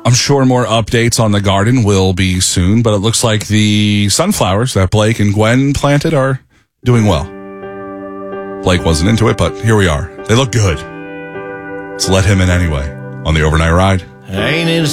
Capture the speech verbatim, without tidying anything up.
I'm sure more updates on the garden will be soon, but it looks like the sunflowers that Blake and Gwen planted are doing well. Blake wasn't into it, but here we are. They look good. So let him in anyway on the overnight ride. I ain't in